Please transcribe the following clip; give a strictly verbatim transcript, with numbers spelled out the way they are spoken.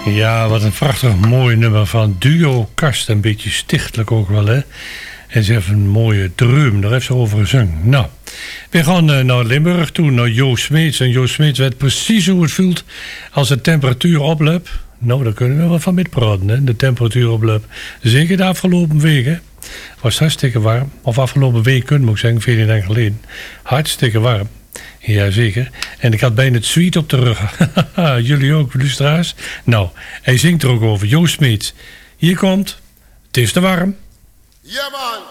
Ja, wat een prachtig mooi nummer van Duo Kast. Een beetje stichtelijk ook wel, hè. En ze heeft een mooie dreum, daar heeft ze over gezongen. Nou, we gaan uh, naar Limburg toe, naar Jo Smeets. En Jo Smeets weet precies hoe het voelt als de temperatuur oploopt. Nou, daar kunnen we wel van metpraten, hè. De temperatuur oploopt. Zeker de afgelopen weken was het hartstikke warm. Of afgelopen week, moet ik zeggen, veertien dagen geleden. Hartstikke warm. Jazeker. En ik had bijna het zweet op de rug. Jullie ook, luisteraars? Nou, hij zingt er ook over. Jo Smeets. Hier komt Het is te warm. Ja, man.